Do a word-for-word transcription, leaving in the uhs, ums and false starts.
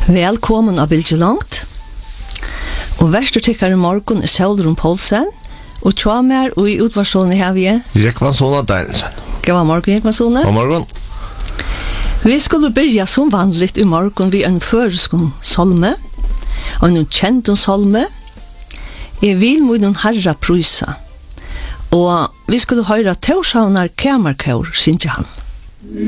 Velkommen av Bilge Langt. Og verste tykkere i morgen er Saudrun Poulsen. Og tjamer og i utvarsående her vi er. Jekvann Sona Deinsen. God morgen, Jekvann Sona. God morgen. Vi skulle begynne som vanligt i morgen ved en føreskon solme. Og en kjent solme. Jeg vil mot noen herra prysa. Og vi skulle høre Torshavnar Kamerkår, synes jeg han.